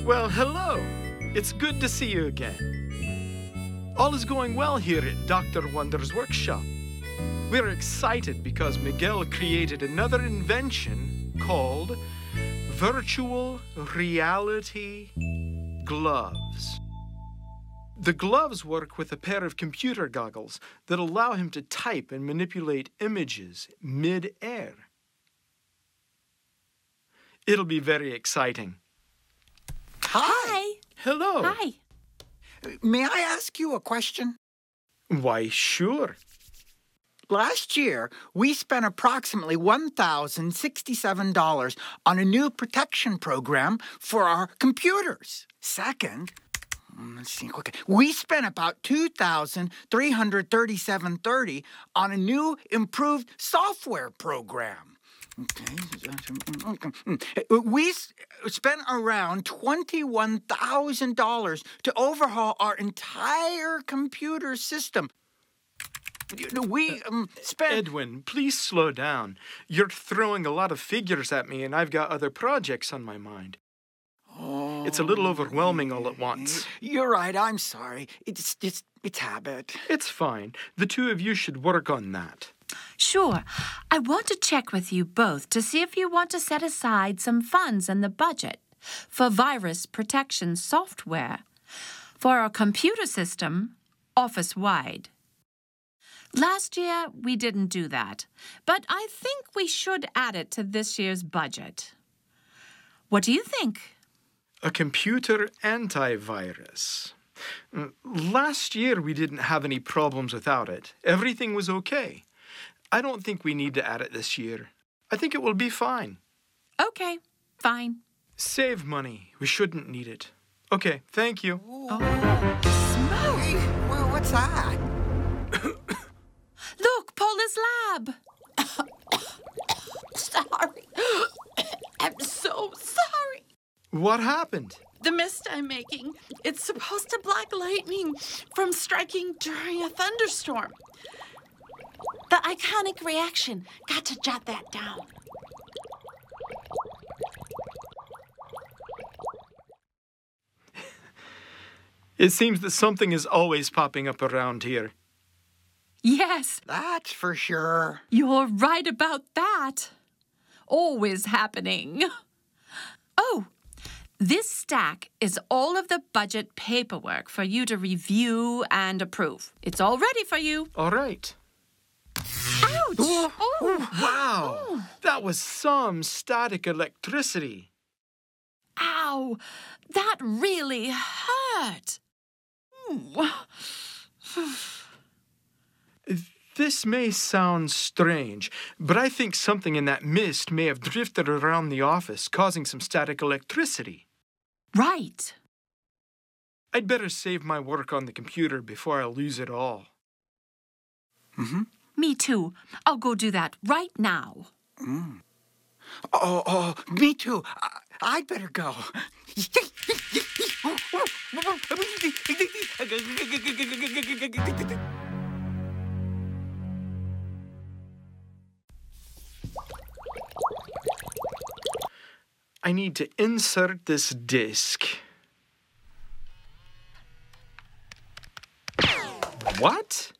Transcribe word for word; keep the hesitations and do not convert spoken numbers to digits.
Well, hello. It's good to see you again. All is going well here at Doctor Wonder's workshop. We're excited because Miguel created another invention called virtual reality gloves. The gloves work with a pair of computer goggles that allow him to type and manipulate images mid-air. It'll be very exciting. Hi. Hello. Hi. May I ask you a question? Why, sure. Last year, we spent approximately one thousand sixty-seven dollars on a new protection program for our computers. Second, let's see, okay, we spent about two thousand three hundred thirty-seven dollars and thirty cents on a new improved software program. Okay. We spent around twenty-one thousand dollars to overhaul our entire computer system. We um, spent... Edwin, please slow down. You're throwing a lot of figures at me, and I've got other projects on my mind. Oh, It's a little overwhelming all at once. You're right. I'm sorry. It's it's it's habit. It's fine. The two of you should work on that. Sure. I want to check with you both to see if you want to set aside some funds in the budget for virus protection software for our computer system office-wide. Last year, we didn't do that, but I think we should add it to this year's budget. What do you think? A computer antivirus. Mm, Last year, we didn't have any problems without it. Everything was okay. I don't think we need to add it this year. I think it will be fine. Okay, fine. Save money. We shouldn't need it. Okay, thank you. Oh. Hey, well, what's that? Look, Paula's lab. Sorry. I'm so sorry. What happened? The mist I'm making, it's supposed to block lightning from striking during a thunderstorm. The iconic reaction. Got to jot that down. It seems that something is always popping up around here. Yes, That's for sure. you're right about that. Always happening. Oh, this stack is all of the budget paperwork for you to review and approve. It's all ready for you. All right. Ouch! Oh. Wow, that was some static electricity. Ow! That really hurt. Ooh. This may sound strange, but I think something in that mist may have drifted around the office, causing some static electricity. Right. I'd better save my work on the computer before I lose it all. Mm-hmm. Me too. I'll go do that right now. Mm. Oh, oh, me too. I, I'd better go. I need to insert this disc. What?